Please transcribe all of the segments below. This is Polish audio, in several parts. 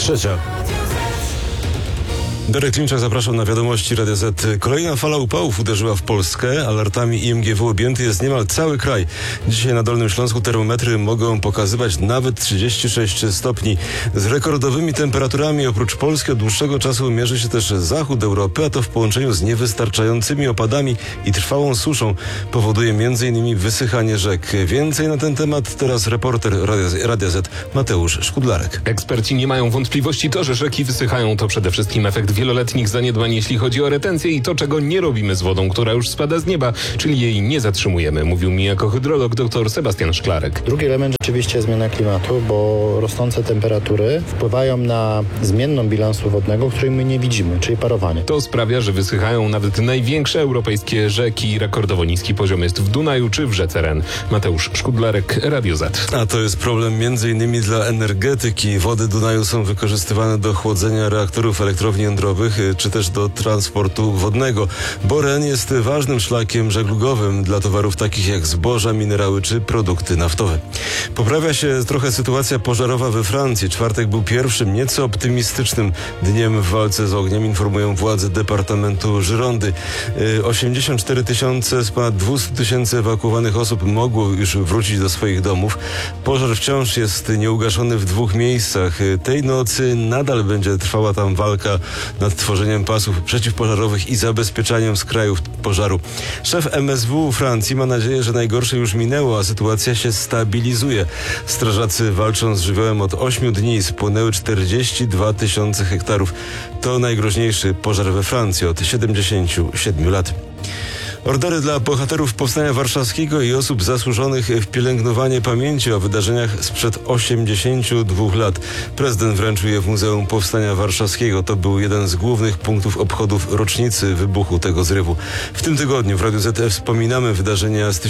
Trzecia. Darek Klimczak, zapraszam na wiadomości Radia Z. Kolejna fala upałów uderzyła w Polskę. Alertami IMGW objęty jest niemal cały kraj. Dzisiaj na Dolnym Śląsku termometry mogą pokazywać nawet 36 stopni. Z rekordowymi temperaturami oprócz Polski od dłuższego czasu mierzy się też zachód Europy, a to w połączeniu z niewystarczającymi opadami i trwałą suszą powoduje m.in. wysychanie rzek. Więcej na ten temat teraz reporter Radia Z Mateusz Szkudlarek. Eksperci nie mają wątpliwości, że rzeki wysychają to przede wszystkim efekt wieloletnich zaniedbań, jeśli chodzi o retencję i to, czego nie robimy z wodą, która już spada z nieba, czyli jej nie zatrzymujemy, mówił mi jako hydrolog dr Sebastian Szklarek. Drugi element rzeczywiście zmiana klimatu, bo rosnące temperatury wpływają na zmienną bilansu wodnego, której my nie widzimy, czyli parowanie. To sprawia, że wysychają nawet największe europejskie rzeki. Rekordowo niski poziom jest w Dunaju czy w rzece Ren. Mateusz Szkudlarek, Radio Z. A to jest problem m.in. dla energetyki. Wody Dunaju są wykorzystywane do chłodzenia reaktorów elektrowni jądrowych czy też do transportu wodnego, bo Ren jest ważnym szlakiem żeglugowym dla towarów takich jak zboża, minerały czy produkty naftowe. Poprawia się trochę sytuacja pożarowa we Francji. Czwartek był pierwszym, nieco optymistycznym dniem w walce z ogniem, informują władze departamentu Girondy. 84 tysiące z ponad 200 tysięcy ewakuowanych osób mogło już wrócić do swoich domów. Pożar wciąż jest nieugaszony w 2 miejscach. Tej nocy nadal będzie trwała tam walka nad tworzeniem pasów przeciwpożarowych i zabezpieczaniem skrajów pożaru. Szef MSW Francji ma nadzieję, że najgorsze już minęło, a sytuacja się stabilizuje. Strażacy walczą z żywiołem od 8 dni. Spłonęły 42 tysiące hektarów. To najgroźniejszy pożar we Francji od 77 lat. Ordery dla bohaterów Powstania Warszawskiego i osób zasłużonych w pielęgnowanie pamięci o wydarzeniach sprzed 82 lat. Prezydent wręczył je w Muzeum Powstania Warszawskiego. To był jeden z głównych punktów obchodów rocznicy wybuchu tego zrywu. W tym tygodniu w Radiu Z wspominamy wydarzenia z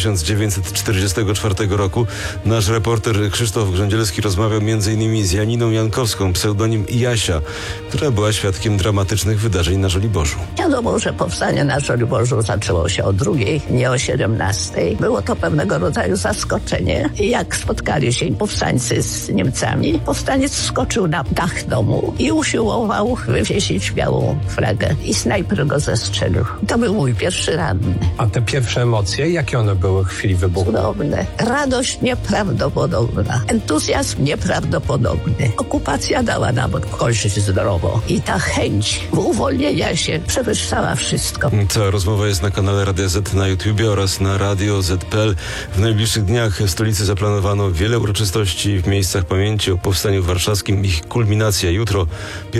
1944 roku. Nasz reporter Krzysztof Grzędzielski rozmawiał m.in. z Janiną Jankowską, pseudonim Jasia, która była świadkiem dramatycznych wydarzeń na Żoliborzu. Wiadomo, że powstanie na Żoliborzu zaczęło się o 2:00, nie o 17:00. Było to pewnego rodzaju zaskoczenie. Jak spotkali się powstańcy z Niemcami, powstaniec wskoczył na dach domu i usiłował wywiesić białą flagę. I snajper go zestrzelił. To był mój pierwszy ranny. A te pierwsze emocje, jakie one były w chwili wybuchu? Cudowne. Radość nieprawdopodobna. Entuzjazm nieprawdopodobny. Okupacja dała nam kość zdrowo. I ta chęć uwolnienia się przewyższała wszystko. Ta rozmowa jest na kanale Radia Z na YouTubie oraz na Radio Z.pl. W najbliższych dniach w stolicy zaplanowano wiele uroczystości w miejscach pamięci o Powstaniu Warszawskim. Ich kulminacja jutro,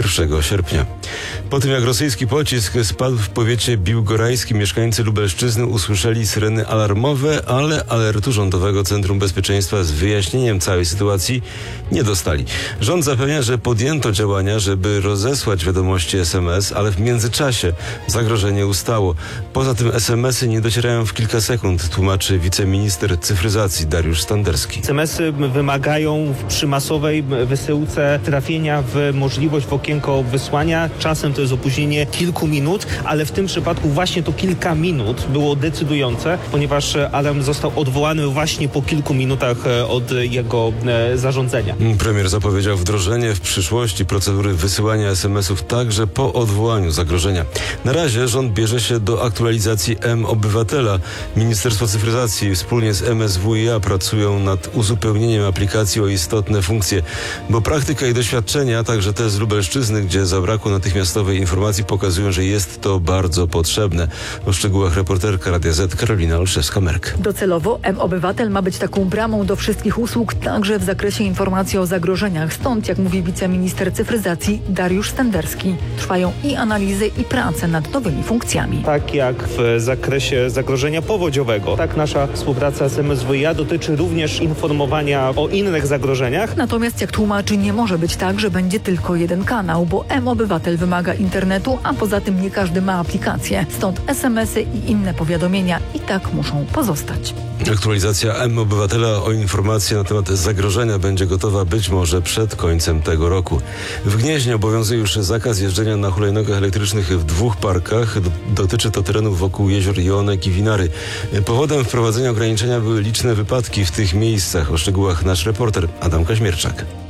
1 sierpnia. Po tym jak rosyjski pocisk spadł w powiecie biłgorajskim, mieszkańcy Lubelszczyzny usłyszeli syreny alarmowe, ale alertu Rządowego Centrum Bezpieczeństwa z wyjaśnieniem całej sytuacji nie dostali. Rząd zapewnia, że podjęto działania, żeby rozesłać wiadomości SMS, ale w międzyczasie zagrożenie ustało. Poza tym SMS-y nie docierają w kilka sekund, tłumaczy wiceminister cyfryzacji Dariusz Standerski. SMS-y wymagają przy masowej wysyłce trafienia w możliwość w okienko wysłania. Czasem to jest opóźnienie kilku minut, ale w tym przypadku właśnie to kilka minut było decydujące, ponieważ alarm został odwołany właśnie po kilku minutach od jego zarządzenia. Premier zapowiedział wdrożenie w przyszłości procedury wysyłania SMS-ów także po odwołaniu zagrożenia. Na razie rząd bierze się do aktualizacji mObywatela. Ministerstwo Cyfryzacji wspólnie z MSWiA pracują nad uzupełnieniem aplikacji o istotne funkcje, bo praktyka i doświadczenia, także te z Lubelszczyzny, gdzie zabrakło natychmiastowej informacji, pokazują, że jest to bardzo potrzebne. O szczegółach reporterka Radia Z Karolina Olszewska-Merk. Docelowo mObywatel ma być taką bramą do wszystkich usług, także w zakresie informacji o zagrożeniach. Stąd, jak mówi wiceminister cyfryzacji Dariusz Standerski, trwają i analizy, i prace nad nowymi funkcjami. Tak jak w zakresie zagrożenia powodziowego, tak nasza współpraca z MSWiA dotyczy również informowania o innych zagrożeniach. Natomiast, jak tłumaczy, nie może być tak, że będzie tylko jeden kanał, bo mObywatel wymaga internetu, a poza tym nie każdy ma aplikację. Stąd SMS-y i inne powiadomienia i tak muszą pozostać. Aktualizacja mObywatela o informacje na temat zagrożenia będzie gotowa być może przed końcem tego roku. W Gnieźnie obowiązuje już zakaz jeżdżenia na hulajnogach elektrycznych w 2 parkach. Dotyczy to terenów wokół jezior Jonek i Winary. Powodem wprowadzenia ograniczenia były liczne wypadki w tych miejscach. O szczegółach nasz reporter Adam Kaźmierczak.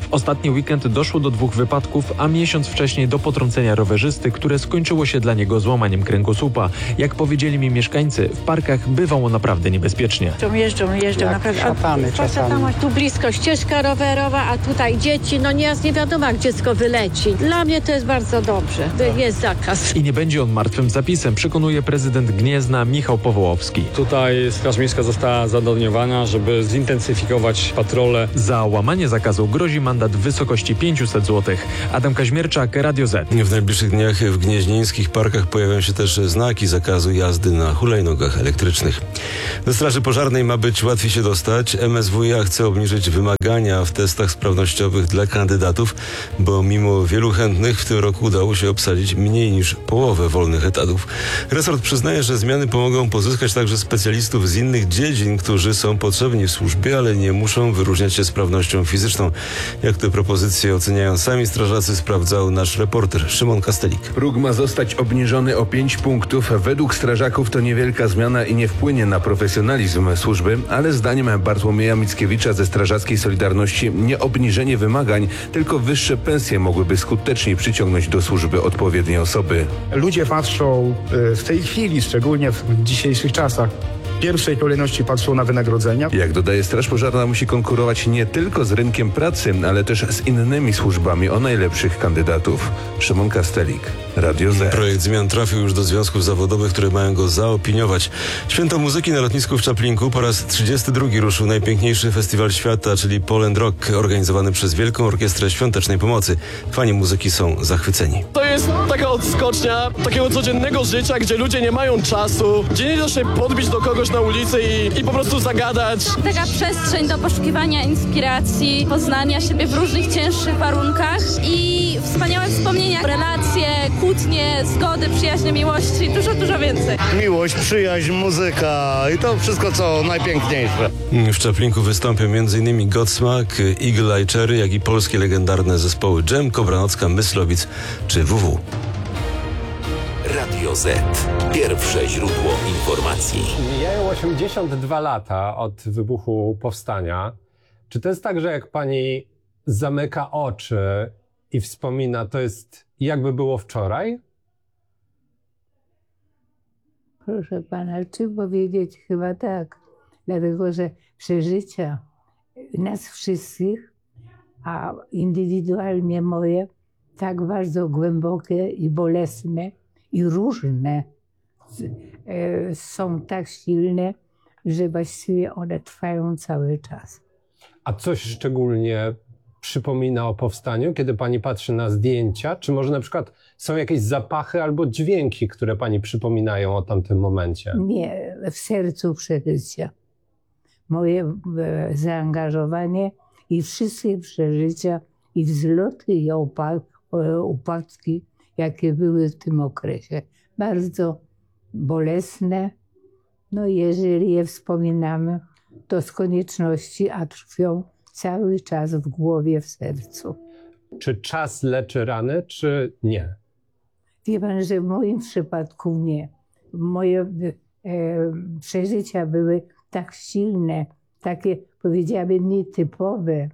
W ostatni weekend doszło do 2 wypadków, a miesiąc wcześniej do potrącenia rowerzysty, które skończyło się dla niego złamaniem kręgosłupa. Jak powiedzieli mi mieszkańcy, w parkach bywało naprawdę niebezpiecznie. Jeżdżą naprawdę. Szatany czasami. Tu blisko ścieżka rowerowa, a tutaj dzieci, nie wiadomo jak dziecko wyleci. Dla mnie to jest bardzo dobrze, jest zakaz. I nie będzie on martwym zapisem, przekonuje prezydent Gniezna Michał Powołowski. Tutaj Straż Miejska została zadoniowana, żeby zintensyfikować patrole. Za łamanie zakazu grozi mandat w wysokości 500 zł. Adam Kaźmierczak, Radio Z. W najbliższych dniach w gnieźnieńskich parkach pojawią się też znaki zakazu jazdy na hulajnogach elektrycznych. Do Straży Pożarnej ma być łatwiej się dostać. MSWiA chce obniżyć wymagania w testach sprawnościowych dla kandydatów, bo mimo wielu chętnych w tym roku udało się obsadzić mniej niż połowę wolnych etatów. Resort przyznaje, że zmiany pomogą pozyskać także specjalistów z innych dziedzin, którzy są potrzebni w służbie, ale nie muszą wyróżniać się sprawnością fizyczną. Jak te propozycje oceniają sami strażacy, sprawdzał nasz reporter Szymon Kastelik. Próg ma zostać obniżony o 5 punktów. Według strażaków to niewielka zmiana i nie wpłynie na profesjonalizm służby, ale zdaniem Bartłomieja Mickiewicza ze Strażackiej Solidarności nie obniżenie wymagań, tylko wyższe pensje mogłyby skuteczniej przyciągnąć do służby odpowiednie osoby. Ludzie patrzą w tej chwili, szczególnie w dzisiejszych czasach, w pierwszej kolejności patrzą na wynagrodzenia. Jak dodaje, Straż Pożarna musi konkurować nie tylko z rynkiem pracy, ale też z innymi służbami o najlepszych kandydatów. Szymon Kastelik, Radio Z. Projekt zmian trafił już do związków zawodowych, które mają go zaopiniować. Święto muzyki na lotnisku w Czaplinku po raz 32 ruszył najpiękniejszy festiwal świata, czyli Poland Rock, organizowany przez Wielką Orkiestrę Świątecznej Pomocy. Fani muzyki są zachwyceni. To jest taka odskocznia takiego codziennego życia, gdzie ludzie nie mają czasu, gdzie nie da się podbić do kogoś na ulicy i po prostu zagadać. Taka przestrzeń do poszukiwania inspiracji, poznania siebie w różnych cięższych warunkach i wspaniałe wspomnienia, relacje, kłótnie, zgody, przyjaźnie, miłości, dużo więcej. Miłość, przyjaźń, muzyka i to wszystko, co najpiękniejsze. W Czaplinku wystąpią m.in. Godsmack, Eagle Eye Cherry, jak i polskie legendarne zespoły Dżem, Kobranocka, Myslowic czy WW. Radio Z. Pierwsze źródło informacji. Mijają 82 lata od wybuchu powstania. Czy to jest tak, że jak pani zamyka oczy i wspomina, to jest jakby było wczoraj? Proszę pana, czy powiedzieć? Chyba tak. Dlatego, że przeżycia nas wszystkich, a indywidualnie moje, tak bardzo głębokie i bolesne i różne, są tak silne, że właściwie one trwają cały czas. A coś szczególnie przypomina o powstaniu, kiedy pani patrzy na zdjęcia? Czy może na przykład są jakieś zapachy albo dźwięki, które pani przypominają o tamtym momencie? Nie, w sercu przeżycia. Moje zaangażowanie i wszystkie przeżycia, i wzloty, i upadki, jakie były w tym okresie. Bardzo bolesne. No jeżeli je wspominamy, to z konieczności, a trwią cały czas w głowie, w sercu. Czy czas leczy rany, czy nie? Wie pan, że w moim przypadku nie. Moje przeżycia były tak silne, takie, powiedziałabym, nietypowe,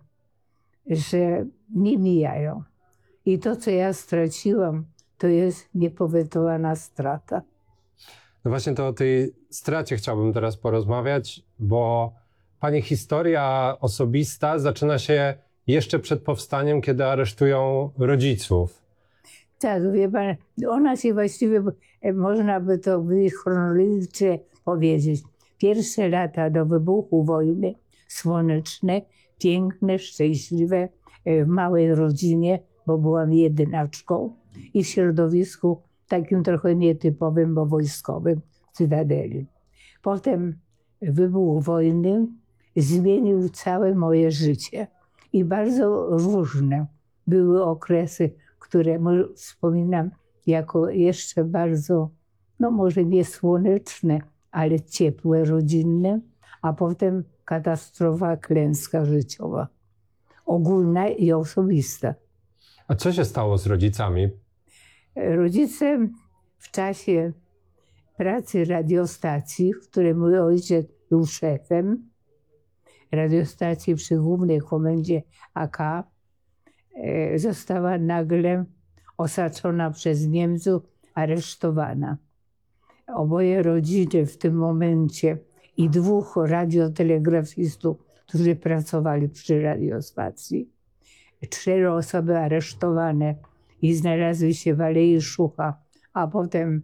że nie mijają. I to, co ja straciłam, to jest niepowetowana strata. No właśnie to o tej stracie chciałbym teraz porozmawiać, bo pani historia osobista zaczyna się jeszcze przed powstaniem, kiedy aresztują rodziców. Tak, wie pan, ona się właściwie, można by to chronologicznie powiedzieć. Pierwsze lata do wybuchu wojny, słoneczne, piękne, szczęśliwe, w małej rodzinie, bo byłam jedynaczką i w środowisku takim trochę nietypowym, bo wojskowym, w Cytadeli. Potem wybuch wojny zmienił całe moje życie i bardzo różne były okresy, które wspominam jako jeszcze bardzo, no może nie słoneczne, ale ciepłe, rodzinne, a potem katastrofa, klęska życiowa, ogólna i osobista. A co się stało z rodzicami? Rodzice w czasie pracy radiostacji, w której mój ojciec był szefem radiostacji przy Głównej Komendzie AK, została nagle osaczona przez Niemców, aresztowana. Oboje rodziny w tym momencie i 2 radiotelegrafistów, którzy pracowali przy radiostacji. 4 osoby aresztowane i znalazły się w Alei Szucha, a potem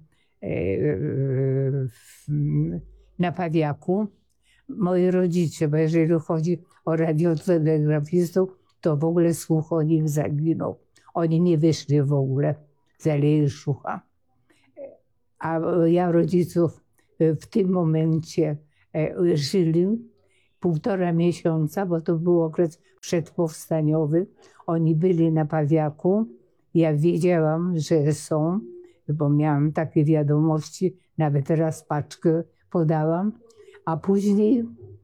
na Pawiaku. Moi rodzice, bo jeżeli chodzi o radiotelegrafistów, to w ogóle słuch o nich zaginął. Oni nie wyszli w ogóle z Alei Szucha. A ja rodziców w tym momencie żyli 1,5 miesiąca, bo to był okres przedpowstaniowy. Oni byli na Pawiaku. Ja wiedziałam, że są, bo miałam takie wiadomości, nawet teraz paczkę podałam. A później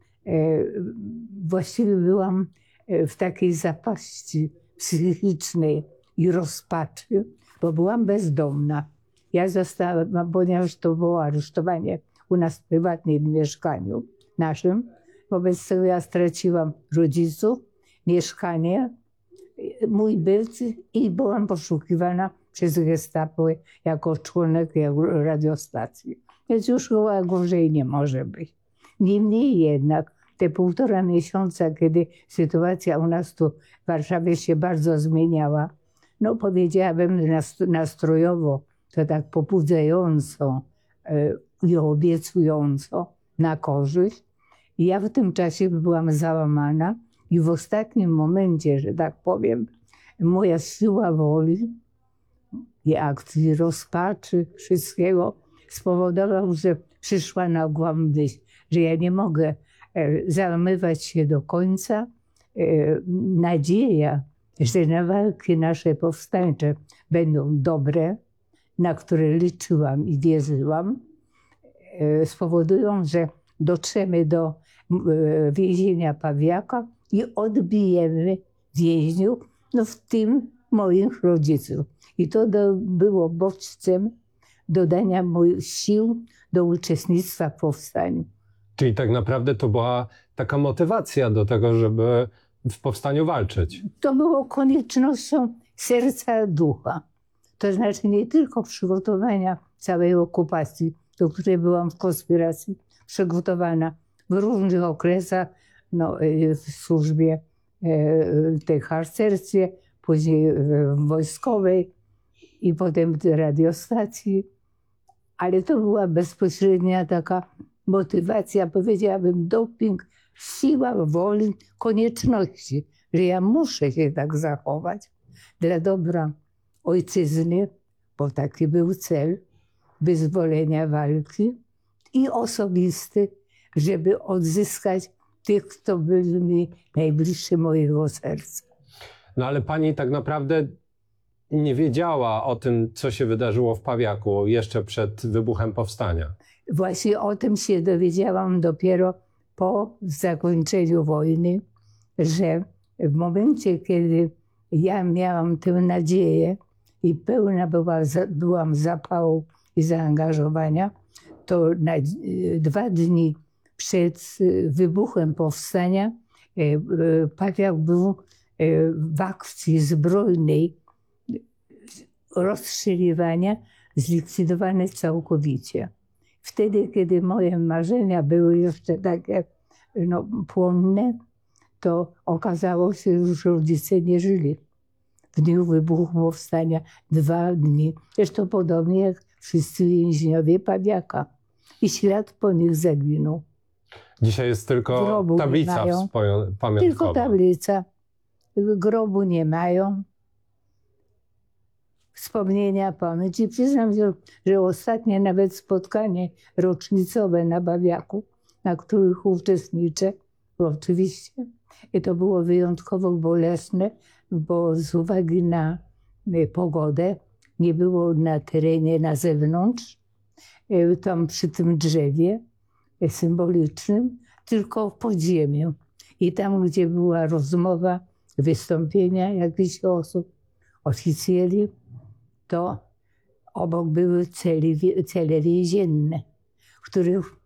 właściwie byłam w takiej zapaści psychicznej i rozpaczy, bo byłam bezdomna. Ja zostałam, ponieważ to było aresztowanie u nas prywatnie w mieszkaniu naszym, wobec tego ja straciłam rodziców, mieszkanie, mój byt i byłam poszukiwana przez Gestapo jako członek radiostacji. Więc już chyba gorzej nie może być. Niemniej jednak te 1,5 miesiąca, kiedy sytuacja u nas tu w Warszawie się bardzo zmieniała, no powiedziałabym nastrojowo, to tak pobudzająco i obiecująco na korzyść. I ja w tym czasie byłam załamana i w ostatnim momencie, że tak powiem, moja siła woli i akcji, rozpaczy, wszystkiego spowodował, że przyszła nagła myśl, że ja nie mogę załamywać się do końca. Nadzieja, że na walki nasze powstańcze będą dobre, na które liczyłam i wierzyłam, spowodują, że dotrzemy do więzienia Pawiaka i odbijemy więźniów, no w tym moich rodziców. I to było bodźcem dodania moich sił do uczestnictwa w powstaniu. Czyli tak naprawdę to była taka motywacja do tego, żeby w powstaniu walczyć. To było koniecznością serca, ducha. To znaczy nie tylko przygotowania całej okupacji, do której byłam w konspiracji przygotowana w różnych okresach, no, w służbie tej harcerstwie, później wojskowej i potem w radiostacji. Ale to była bezpośrednia taka motywacja, powiedziałabym, doping, siła woli, konieczności, że ja muszę się tak zachować dla dobra ojczyzny, bo taki był cel wyzwolenia walki i osobisty, żeby odzyskać tych, kto byli mi najbliższy mojego serca. No ale pani tak naprawdę nie wiedziała o tym, co się wydarzyło w Pawiaku jeszcze przed wybuchem powstania. Właśnie o tym się dowiedziałam dopiero po zakończeniu wojny, że w momencie, kiedy ja miałam tę nadzieję i pełna byłam zapału i zaangażowania, to na 2 dni przed wybuchem powstania Pawiak był w akcji zbrojnej rozstrzeliwania zlikwidowany całkowicie. Wtedy, kiedy moje marzenia były jeszcze takie płonne, to okazało się, że rodzice nie żyli. W dniu wybuchu powstania 2 dni. Zresztą podobnie jak wszyscy więźniowie Pawiaka. I ślad po nich zaginął. Dzisiaj jest tylko Grobu tablica pamiątkowa. Tylko tablica. Grobu nie mają. Wspomnienia, pamięci. Przyznam się, że ostatnie nawet spotkanie rocznicowe na Pawiaku, na których uczestniczę, bo oczywiście, i to było wyjątkowo bolesne, bo z uwagi na pogodę nie było na terenie, na zewnątrz, tam przy tym drzewie symbolicznym, tylko w podziemiu. I tam, gdzie była rozmowa, wystąpienia jakichś osób, oficjeli, to obok były cele więzienne, w których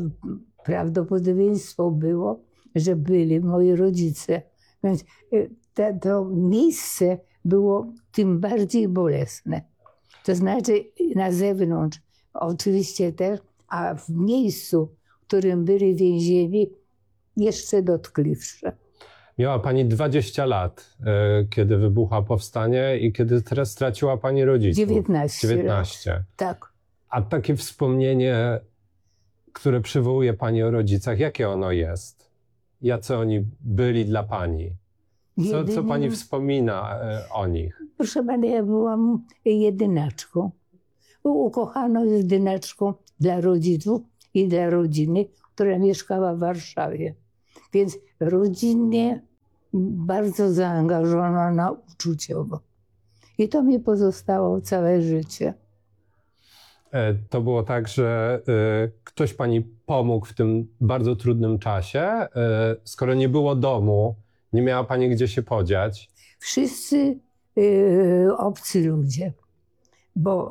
prawdopodobieństwo było, że byli moi rodzice. Więc to miejsce było tym bardziej bolesne. To znaczy na zewnątrz oczywiście też, a w miejscu, w którym byli więzieni, jeszcze dotkliwsze. Miała pani 20 lat, kiedy wybuchło powstanie i kiedy teraz straciła pani rodziców. 19 lat. Tak. A takie wspomnienie, które przywołuje pani o rodzicach, jakie ono jest? Jacy oni byli dla pani? Co pani wspomina o nich? Proszę pana, ja byłam jedynaczką. Ukochaną jedynaczką dla rodziców i dla rodziny, która mieszkała w Warszawie. Więc rodzinnie bardzo zaangażowana uczuciowo. I to mi pozostało całe życie. To było tak, że ktoś pani pomógł w tym bardzo trudnym czasie. Skoro nie było domu, nie miała pani gdzie się podziać. Wszyscy obcy ludzie, bo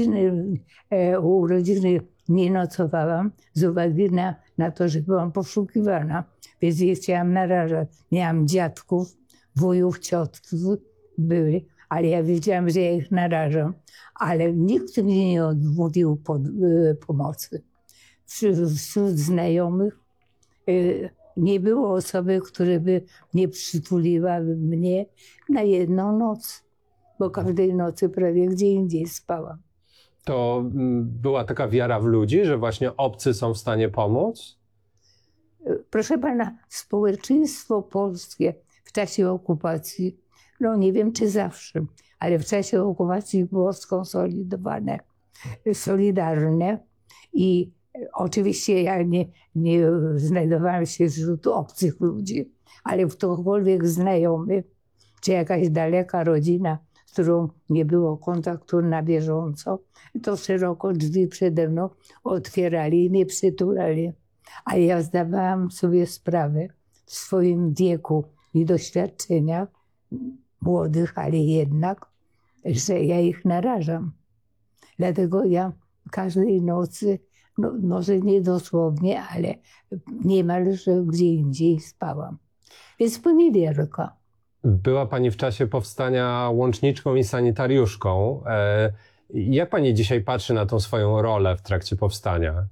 u rodziny nie nocowałam z uwagi na to, że byłam poszukiwana, więc nie chciałam narażać. Miałam dziadków, wujów, ciotków były, ale ja wiedziałam, że ja ich narażam. Ale nikt mi nie odmówił pomocy. Wśród znajomych nie było osoby, która by nie przytuliła mnie na jedną noc, bo każdej nocy prawie gdzie indziej spałam. To była taka wiara w ludzi, że właśnie obcy są w stanie pomóc? Proszę pana, społeczeństwo polskie w czasie okupacji, no nie wiem czy zawsze, ale w czasie okupacji było skonsolidowane, solidarne i oczywiście ja nie znajdowałam się wśród obcych ludzi, ale ktokolwiek znajomy, czy jakaś daleka rodzina, z którą nie było kontaktu na bieżąco, to szeroko drzwi przede mną otwierali i mnie przytulali. A ja zdawałam sobie sprawę w swoim wieku i doświadczeniach, młodych, ale jednak, że ja ich narażam. Dlatego ja każdej nocy, no, może nie dosłownie, ale niemalże gdzie indziej spałam. Więc poniewierka. Była pani w czasie powstania łączniczką i sanitariuszką. Jak pani dzisiaj patrzy na tą swoją rolę w trakcie powstania?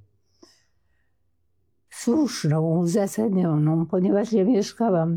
Słuszną, uzasadnioną, ponieważ ja mieszkałam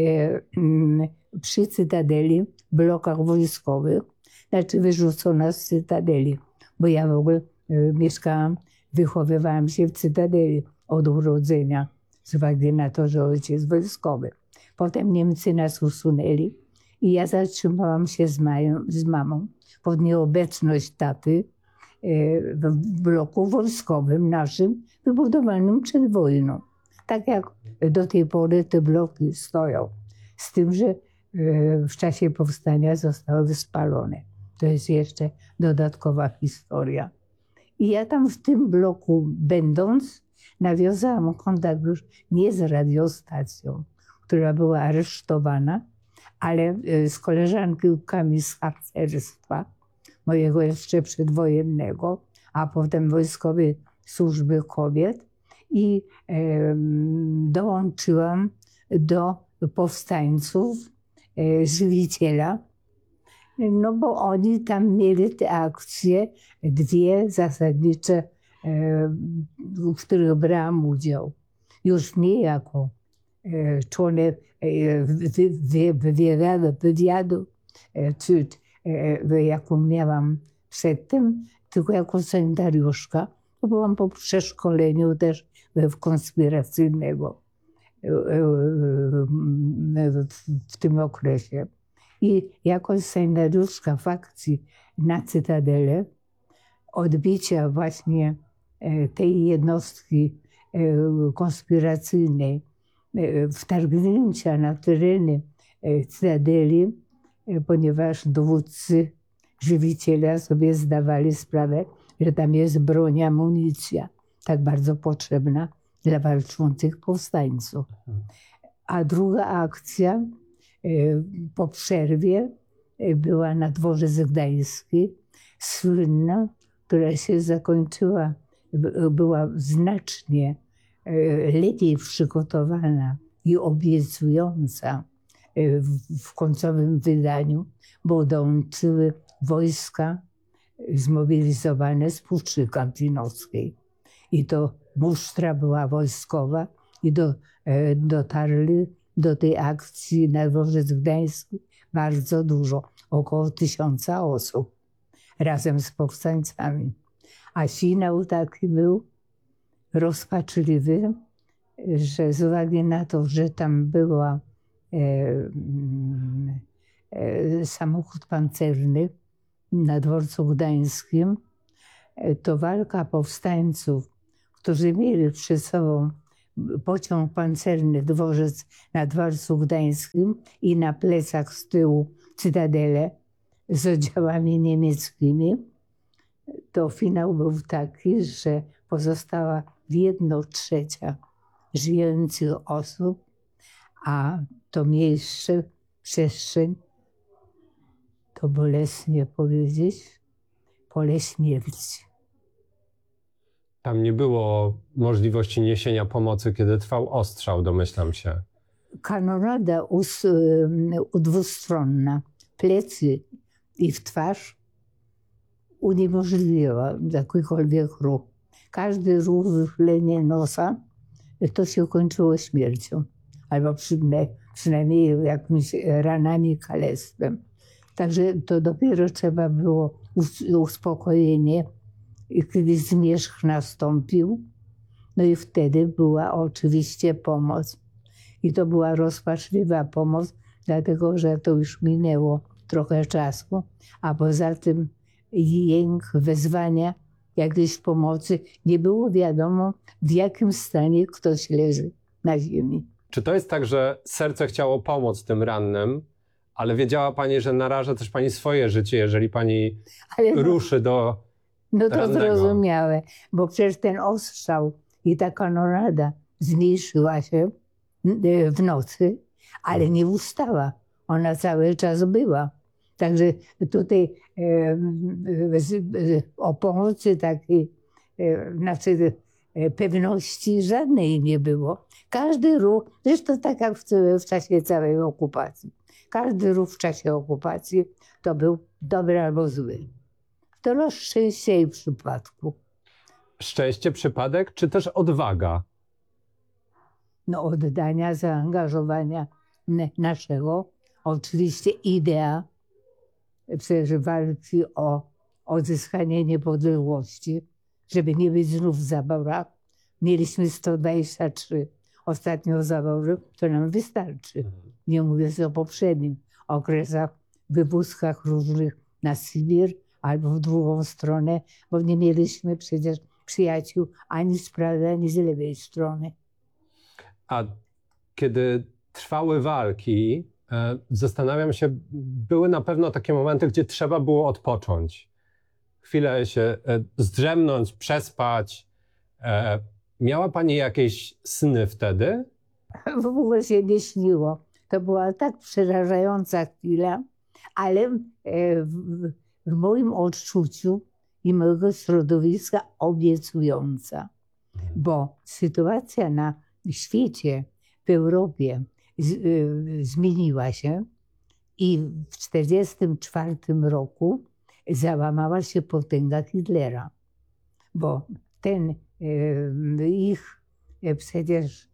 przy Cytadeli, w blokach wojskowych, znaczy wyrzucona z Cytadeli, bo ja w ogóle mieszkałam, wychowywałam się w Cytadeli od urodzenia, z uwagi na to, że ojciec wojskowy. Potem Niemcy nas usunęli i ja zatrzymałam się z mamą pod nieobecność taty w bloku wojskowym naszym, wybudowanym przed wojną. Tak jak do tej pory te bloki stoją. Z tym, że w czasie powstania zostały spalone. To jest jeszcze dodatkowa historia. I ja tam w tym bloku będąc, nawiązałam kontakt już nie z radiostacją, która była aresztowana, ale z koleżankami z harcerstwa, mojego jeszcze przedwojennego, a potem Wojskowej Służby Kobiet i dołączyłam do powstańców Żywiciela, no bo oni tam mieli te akcje, dwie zasadnicze, w których brałam udział. Już nie jako członek wywiadu, czy jaką miałam przedtem, tylko jako sanitariuszka. Byłam po przeszkoleniu też konspiracyjnego w tym okresie. I jako sanitariuszka w akcji na Cytadelę, odbicia właśnie tej jednostki konspiracyjnej, wtargnięcia na tereny Cytadeli, ponieważ dowódcy Żywiciela sobie zdawali sprawę, że tam jest broń, amunicja, tak bardzo potrzebna dla walczących powstańców. A druga akcja po przerwie była na Dworzec Gdański, słynna, która się zakończyła, była znacznie lepiej przygotowana i obiecująca w końcowym wydaniu, bo dołączyły wojska zmobilizowane z Puszczy Kampinoskiej. I to musztra była wojskowa i dotarli do tej akcji na dworzec gdański bardzo dużo, około 1000 osób, razem z powstańcami. A finał taki był rozpaczliwy, że z uwagi na to, że tam była samochód pancerny na dworcu gdańskim, to walka powstańców, którzy mieli przed sobą pociąg pancerny, dworzec na dworcu gdańskim i na plecach z tyłu cytadelę z oddziałami niemieckimi, to finał był taki, że pozostała 1/3 żyjących osób, a to miejsce, przestrzeń, to bolesnie powiedzieć, pole śmierci. Tam nie było możliwości niesienia pomocy, kiedy trwał ostrzał, domyślam się. Kanonada dwustronna, plecy i w twarz uniemożliwiła jakikolwiek ruch. Każdy ruch, wychylenie nosa, to się kończyło śmiercią, albo przynajmniej jakimiś ranami, kalectwem. Także to dopiero trzeba było uspokojenie, kiedy zmierzch nastąpił, no i wtedy była oczywiście pomoc. I to była rozpaczliwa pomoc, dlatego że to już minęło trochę czasu, a poza tym jęk, wezwania jakiejś pomocy, nie było wiadomo, w jakim stanie ktoś leży na ziemi. Czy to jest tak, że serce chciało pomóc tym rannym, ale wiedziała pani, że naraża też pani swoje życie, jeżeli pani ruszy do No to rannego? zrozumiałe, bo przecież ten ostrzał i ta kanonada zmniejszyła się w nocy, ale nie ustała. Ona cały czas była. Także tutaj o pomocy takiej, znaczy pewności żadnej nie było. Każdy ruch, zresztą tak jak w czasie całej okupacji, każdy ruch w czasie okupacji to był dobry albo zły. To los szczęścia i przypadku. Szczęście, przypadek, czy też odwaga? No oddania, zaangażowania naszego. Oczywiście idea przecież walki o odzyskanie niepodległości, żeby nie być znów w zaborach. Mieliśmy 123 ostatnio zabory, to nam wystarczy. Nie mówiąc o poprzednim okresach, wywózkach różnych na Sybir albo w drugą stronę, bo nie mieliśmy przecież przyjaciół ani z prawej, ani z lewej strony. A kiedy trwały walki, zastanawiam się, były na pewno takie momenty, gdzie trzeba było odpocząć. Chwilę się zdrzemnąć, przespać. Miała pani jakieś sny wtedy? W ogóle się nie śniło. To była tak przerażająca chwila, ale w moim odczuciu i mojego środowiska obiecująca. Bo sytuacja na świecie, w Europie zmieniła się i w 1944 roku załamała się potęga Hitlera. Bo ten ich przecież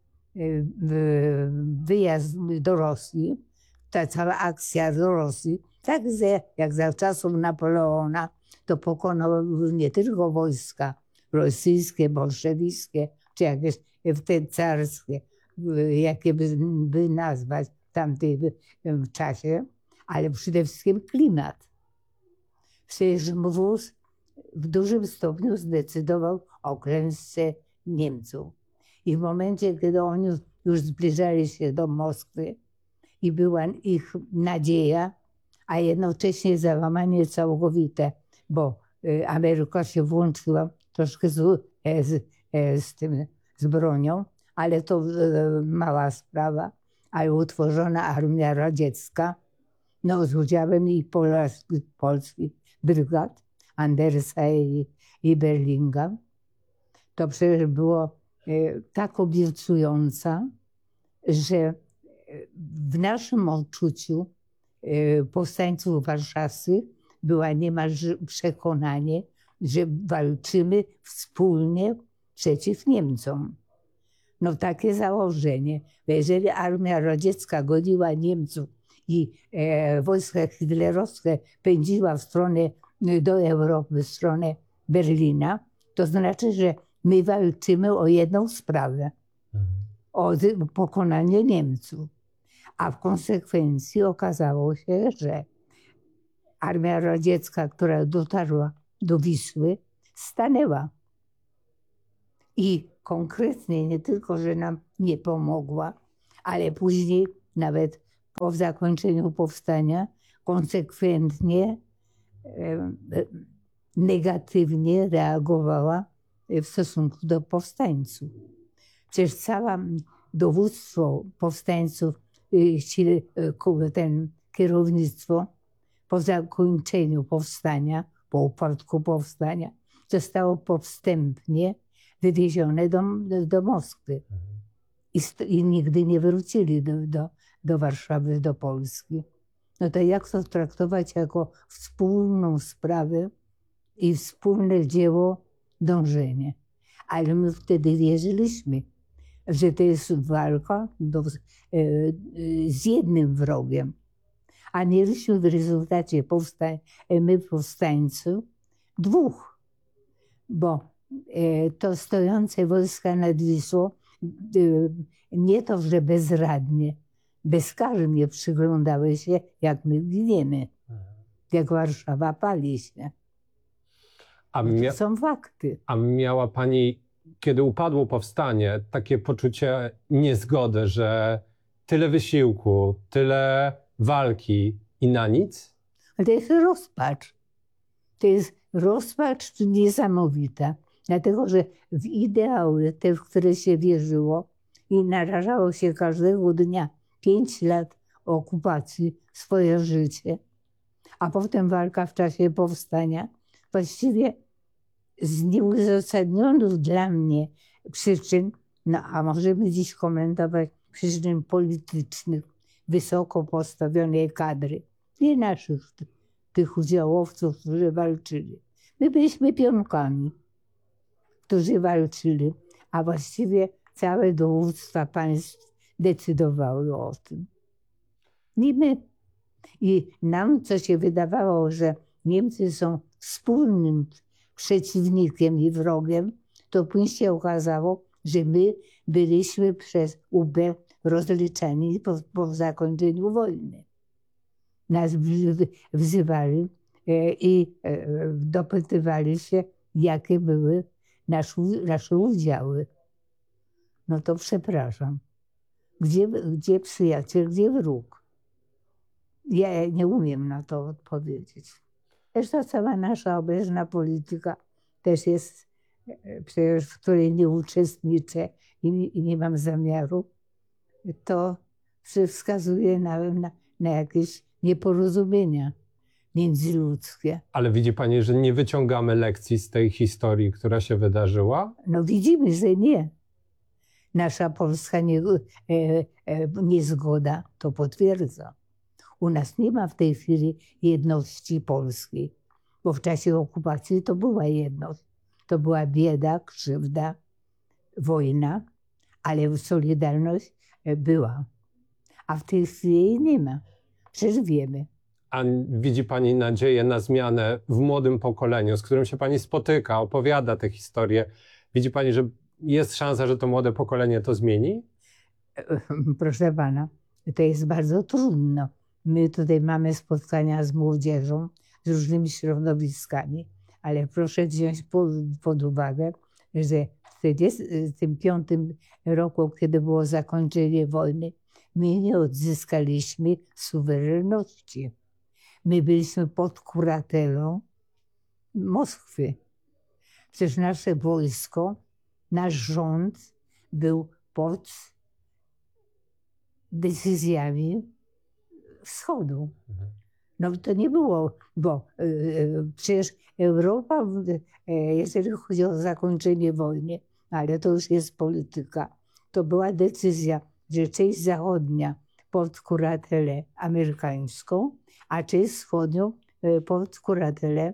wyjazd do Rosji, ta cała akcja do Rosji, tak jak za czasów Napoleona, to pokonał nie tylko wojska rosyjskie, bolszewickie, czy jakieś wtedy carskie, jakie by nazwać w tamtym czasie, ale przede wszystkim klimat. Przecież wóz w dużym stopniu zdecydował o klęsce Niemców. I w momencie, kiedy oni już zbliżali się do Moskwy i była ich nadzieja, a jednocześnie załamanie całkowite, bo Ameryka się włączyła troszkę z bronią, ale to mała sprawa, ale utworzona armia radziecka, no z udziałem i polskich brygad, Andersa i Berlinga, to przecież było tak obiecująca, że w naszym odczuciu powstańców warszawskich była niemal przekonanie, że walczymy wspólnie przeciw Niemcom. No takie założenie. Jeżeli armia radziecka goniła Niemców i wojska hitlerowskie pędziła w stronę do Europy, w stronę Berlina, to znaczy, że my walczymy o jedną sprawę. O pokonanie Niemców. A w konsekwencji okazało się, że armia radziecka, która dotarła do Wisły, stanęła. I konkretnie nie tylko, że nam nie pomogła, ale później nawet po zakończeniu powstania konsekwentnie negatywnie reagowała w stosunku do powstańców. Przecież całe dowództwo powstańców, kierownictwo po zakończeniu powstania, po upadku powstania, zostało powstępnie wywiezione do Moskwy. I nigdy nie wrócili do Warszawy, do Polski. No to jak to traktować jako wspólną sprawę i wspólne dzieło dążenia? Ale my wtedy wierzyliśmy, że to jest walka z jednym wrogiem. A mieliśmy w rezultacie powstańców dwóch. Bo to stojące wojska nad Wisłą nie to, że bezradnie, bezkarnie przyglądały się, jak my giniemy, jak Warszawa pali się. To są fakty. A miała pani, kiedy upadło powstanie, takie poczucie niezgody, że tyle wysiłku, tyle walki i na nic? To jest rozpacz. To jest rozpacz niesamowita. Dlatego, że w ideały, te, w które się wierzyło i narażało się każdego dnia 5 lat okupacji, swoje życie, a potem walka w czasie powstania, właściwie z nieuzasadnionych dla mnie przyczyn, no a możemy dziś komentować przyczyn politycznych, wysoko postawionej kadry, nie naszych tych udziałowców, którzy walczyli. My byliśmy pionkami, którzy walczyli, a właściwie całe dowództwa państw decydowały o tym. Nie my. I nam, co się wydawało, że Niemcy są wspólnym przeciwnikiem i wrogiem, to później się okazało, że my byliśmy przez UB rozliczani po zakończeniu wojny. Nas wzywali i dopytywali się, jakie były nasze udziały. No to przepraszam. Gdzie przyjaciel, gdzie wróg? Ja nie umiem na to odpowiedzieć. Zresztą cała nasza obecna polityka też jest, przecież w której nie uczestniczę i nie mam zamiaru, to wskazuje na jakieś nieporozumienia międzyludzkie. Ale widzi pani, że nie wyciągamy lekcji z tej historii, która się wydarzyła? No widzimy, że nie. Nasza polska niezgoda to potwierdza. U nas nie ma w tej chwili jedności polskiej, bo w czasie okupacji to była jedność. To była bieda, krzywda, wojna, ale solidarność była. A w tej chwili jej nie ma. Przecież wiemy. A widzi pani nadzieję na zmianę w młodym pokoleniu, z którym się pani spotyka, opowiada tę historię? Widzi pani, że jest szansa, że to młode pokolenie to zmieni? Proszę pana, to jest bardzo trudno. My tutaj mamy spotkania z młodzieżą, z różnymi środowiskami, ale proszę wziąć pod uwagę, że w 1945 roku, kiedy było zakończenie wojny, my nie odzyskaliśmy suwerenności. My byliśmy pod kuratelą Moskwy. Przecież nasze wojsko, nasz rząd był pod decyzjami Wschodu. No to nie było, bo przecież Europa, jeżeli chodzi o zakończenie wojny, ale to już jest polityka, to była decyzja, że część zachodnia pod kuratelę amerykańską, a część wschodnią pod kuratelę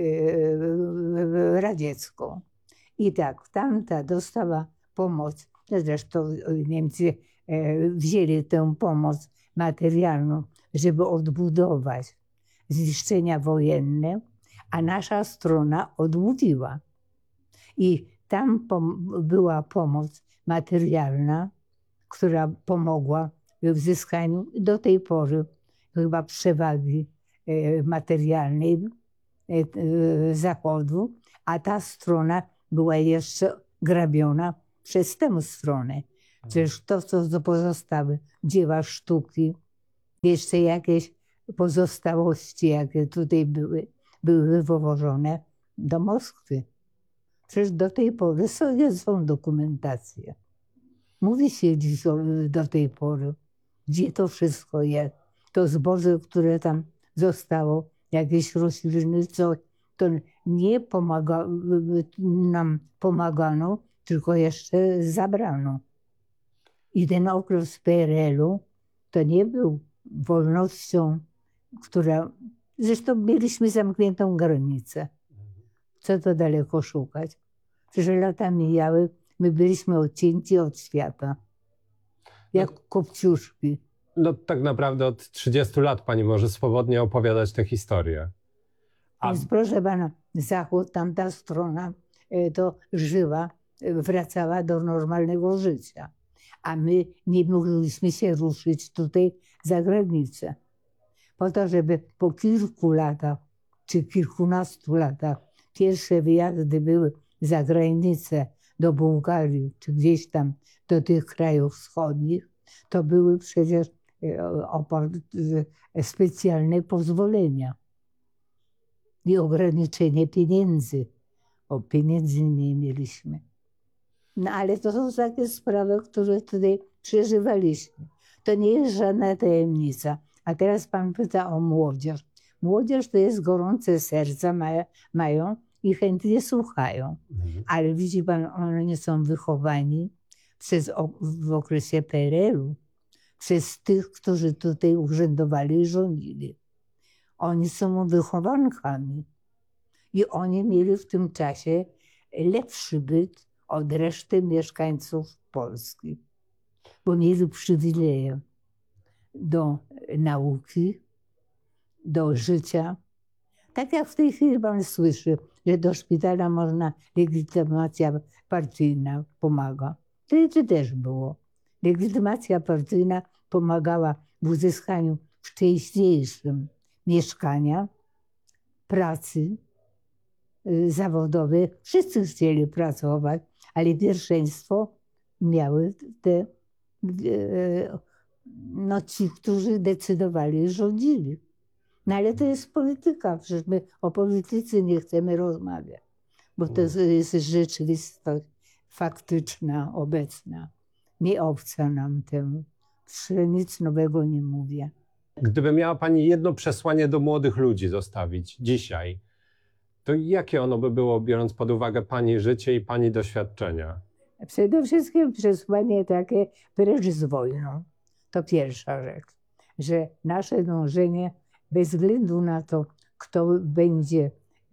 radziecką. I tak, tamta dostała pomoc. Zresztą Niemcy wzięli tę pomoc materialną, żeby odbudować zniszczenia wojenne, a nasza strona odmówiła. I tam była pomoc materialna, która pomogła w uzyskaniu do tej pory chyba przewagi materialnej Zachodu, a ta strona była jeszcze grabiona przez tę stronę. Przecież to, co pozostały dzieła sztuki, jeszcze jakieś pozostałości, jakie tutaj były wywożone do Moskwy. Przecież do tej pory są dokumentacje. Mówi się dziś do tej pory, gdzie to wszystko jest. To zboże, które tam zostało, jakieś rośliny, coś, to nie nam pomagano, tylko jeszcze zabrano. I ten okres PRL-u to nie był wolnością, która... Zresztą mieliśmy zamkniętą granicę. Co to daleko szukać? Przecież lata mijały, my byliśmy odcięci od świata. Jak kopciuszki. No tak naprawdę od 30 lat pani może swobodnie opowiadać tę historię. Więc proszę pana, Zachód, tamta strona to żyła, wracała do normalnego życia. A my nie mogliśmy się ruszyć tutaj za granicę. Po to, żeby po kilku latach, czy kilkunastu latach, pierwsze wyjazdy były za granicę do Bułgarii, czy gdzieś tam do tych krajów wschodnich, to były przecież specjalne pozwolenia i ograniczenie pieniędzy. O pieniędzy nie mieliśmy. No ale to są takie sprawy, które tutaj przeżywaliśmy. To nie jest żadna tajemnica. A teraz pan pyta o młodzież. Młodzież to jest gorące serca, mają i chętnie słuchają. Ale widzi pan, oni są wychowani w okresie PRL-u przez tych, którzy tutaj urzędowali i rządzili. Oni są wychowankami. I oni mieli w tym czasie lepszy byt od reszty mieszkańców Polski. Bo mieli przywileje do nauki, do życia. Tak jak w tej chwili pan słyszy, że do szpitala można, legitymacja partyjna pomaga. To też było. Legitymacja partyjna pomagała w uzyskaniu wcześniejszym mieszkania, pracy zawodowej. Wszyscy chcieli pracować, ale pierwszeństwo miały te, ci, którzy decydowali i rządzili. No ale to jest polityka, przecież my o polityce nie chcemy rozmawiać, bo to jest rzeczywistość faktyczna, obecna. Nie obca nam temu. Nic nowego nie mówię. Gdyby miała pani jedno przesłanie do młodych ludzi zostawić dzisiaj, to jakie ono by było, biorąc pod uwagę pani życie i pani doświadczenia? Przede wszystkim przesłanie takie, precz z wojną. To pierwsza rzecz, że nasze dążenie, bez względu na to, kto będzie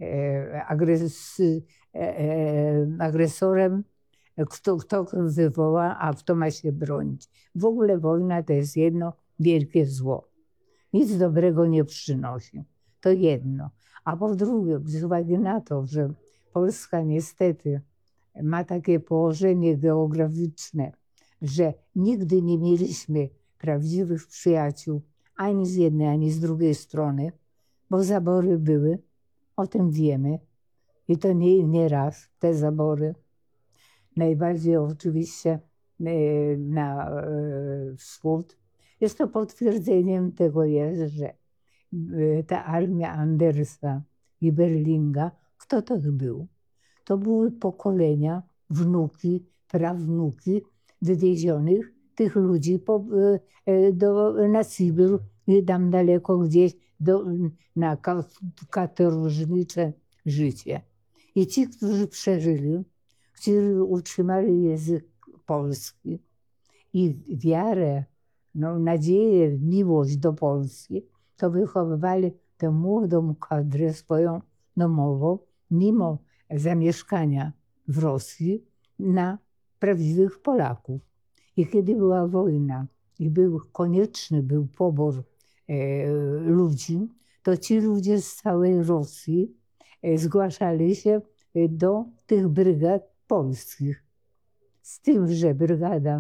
agresorem, kto wywoła, a kto ma się bronić. W ogóle wojna to jest jedno wielkie zło. Nic dobrego nie przynosi. To jedno. A po drugie, z uwagi na to, że Polska niestety ma takie położenie geograficzne, że nigdy nie mieliśmy prawdziwych przyjaciół ani z jednej, ani z drugiej strony, bo zabory były, o tym wiemy. I to nie raz, te zabory. Najbardziej oczywiście na wschód. Jest to potwierdzeniem tego jest, że ta armia Andersa i Berlinga, kto to był? To były pokolenia, wnuki, prawnuki wywiezionych tych ludzi na Sybir i tam daleko gdzieś na katorżnicze życie. I ci, którzy przeżyli, którzy utrzymali język polski i wiarę nadzieję, miłość do Polski, to wychowywali tę młodą kadrę swoją domową, mimo zamieszkania w Rosji, na prawdziwych Polaków. I kiedy była wojna i konieczny był pobór ludzi, to ci ludzie z całej Rosji zgłaszali się do tych brygad polskich. Z tym, że brygada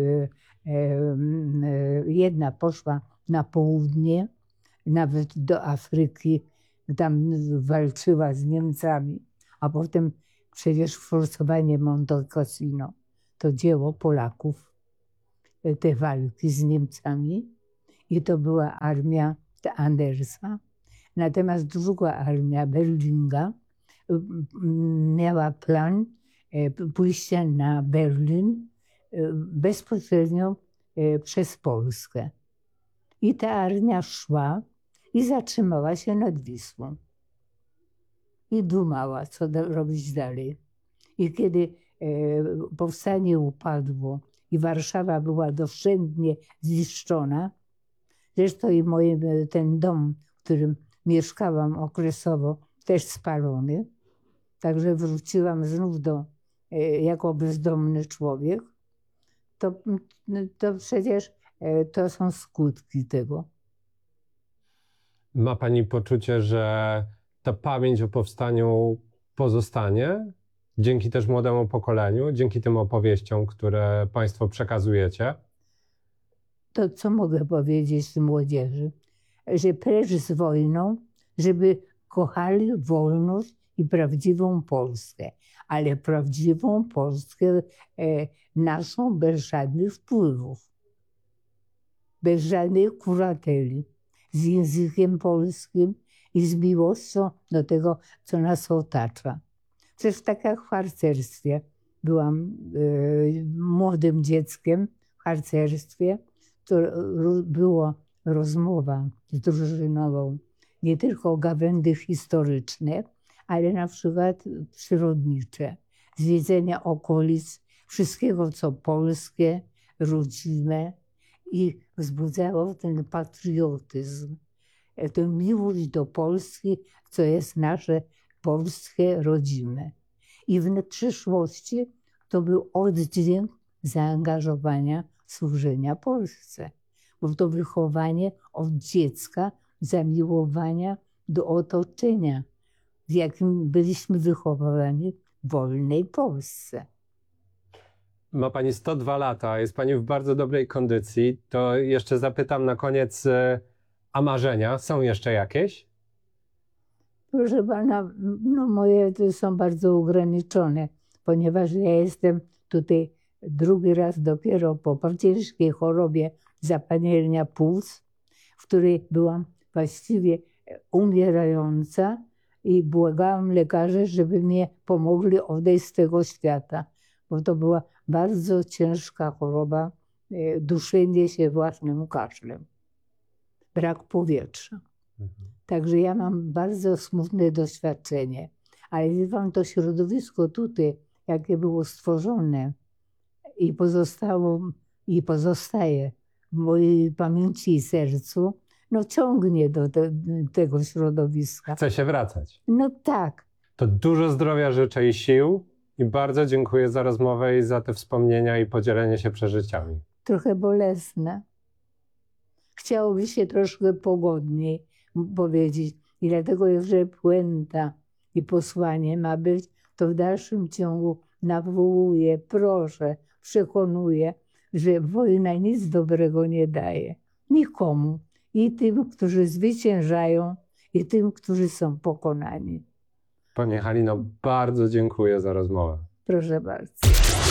jedna poszła na południe, nawet do Afryki, tam walczyła z Niemcami, a potem przecież forsowanie Monte Cassino to dzieło Polaków, te walki z Niemcami, i to była armia Andersa. Natomiast druga armia Berlinga miała plan pójścia na Berlin bezpośrednio przez Polskę. I ta armia szła i zatrzymała się nad Wisłą. I dumała, co robić dalej. I kiedy powstanie upadło i Warszawa była doszczętnie zniszczona, zresztą i ten dom, w którym mieszkałam okresowo, też spalony, także wróciłam znów jako bezdomny człowiek, to przecież to są skutki tego. Ma pani poczucie, że ta pamięć o powstaniu pozostanie dzięki też młodemu pokoleniu, dzięki tym opowieściom, które państwo przekazujecie? To co mogę powiedzieć młodzieży? Że precz z wojną, żeby kochali wolność i prawdziwą Polskę. Ale prawdziwą Polskę naszą bez żadnych wpływów. Bez żadnej kurateli. Z językiem polskim i z miłością do tego, co nas otacza. Przecież tak jak w harcerstwie. Byłam młodym dzieckiem w harcerstwie. To była rozmowa z drużynową, nie tylko gawędy historyczne, ale na przykład przyrodnicze. Zwiedzenia okolic, wszystkiego co polskie, rodzime, i wzbudzało ten patriotyzm, tę miłość do Polski, co jest nasze polskie, rodzime. I w przyszłości to był oddźwięk zaangażowania, służenia Polsce. Bo to wychowanie od dziecka, zamiłowania do otoczenia, w jakim byliśmy wychowywani w wolnej Polsce. Ma pani 102 lata, jest pani w bardzo dobrej kondycji. To jeszcze zapytam na koniec, a marzenia są jeszcze jakieś? Proszę pana, moje to są bardzo ograniczone, ponieważ ja jestem tutaj drugi raz dopiero po ciężkiej chorobie zapalenia płuc, w której byłam właściwie umierająca i błagałam lekarzy, żeby mnie pomogli odejść z tego świata, bo to była bardzo ciężka choroba, duszenie się własnym kaszlem, brak powietrza. Także ja mam bardzo smutne doświadczenie, ale wie pan, to środowisko tutaj, jakie było stworzone i pozostało i pozostaje w mojej pamięci i sercu, ciągnie do tego środowiska. Chce się wracać. No tak. To dużo zdrowia życzę i sił i bardzo dziękuję za rozmowę i za te wspomnienia i podzielenie się przeżyciami. Trochę bolesne. Chciałoby się troszkę pogodniej powiedzieć i dlatego, że puenta i posłanie ma być, to w dalszym ciągu nawołuję, proszę, przekonuję, że wojna nic dobrego nie daje. Nikomu. I tym, którzy zwyciężają, i tym, którzy są pokonani. Pani Halino, bardzo dziękuję za rozmowę. Proszę bardzo.